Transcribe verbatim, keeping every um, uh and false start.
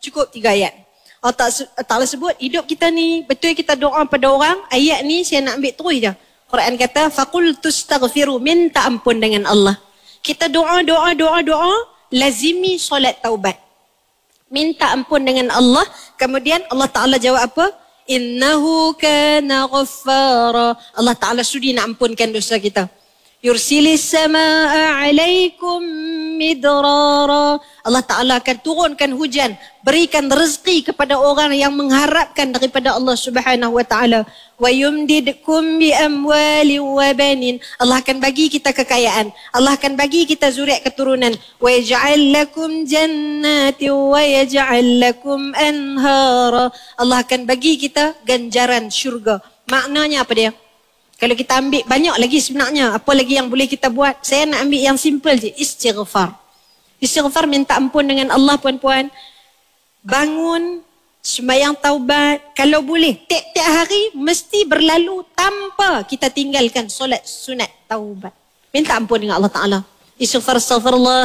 cukup tiga ayat. Allah Ta'ala sebut, hidup kita ni, betul kita doa pada orang, ayat ni saya nak ambil terus je. Quran kata, faqul tustaghfiru, minta ampun dengan Allah. Kita doa, doa, doa, doa, lazimi solat taubat. Minta ampun dengan Allah. Kemudian Allah Ta'ala jawab apa? Innahu kana ghaffara. Allah Ta'ala sudi nak ampunkan dosa kita. Yursilis samaa alaikum midrara. Allah Ta'ala akan turunkan hujan, berikan rezeki kepada orang yang mengharapkan daripada Allah Subhanahu wa Ta'ala. Wa yumdidkum bi amwali wa banin. Allah akan bagi kita kekayaan. Allah akan bagi kita zuriat keturunan. Wa yaj'al lakum jannati wa yaj'al lakum anhara. Allah akan bagi kita ganjaran syurga. Maknanya apa dia? Kalau kita ambil banyak lagi sebenarnya, apa lagi yang boleh kita buat? Saya nak ambil yang simple je, istighfar. Istighfar, minta ampun dengan Allah, puan-puan. Bangun, sembahyang taubat. Kalau boleh, tiap-tiap hari mesti berlalu tanpa kita tinggalkan solat sunat taubat. Minta ampun dengan Allah Ta'ala. Istighfar, astaghfirullah.